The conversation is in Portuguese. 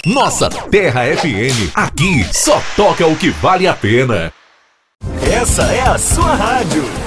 Nossa Terra FM. Aqui só toca o que vale a pena. Essa é a sua rádio.